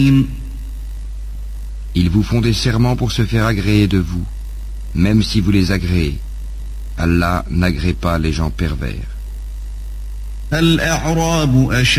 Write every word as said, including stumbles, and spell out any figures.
Ils vous font des serments pour se faire agréer de vous, même si vous les agréez. Allah n'agrée pas les gens pervers.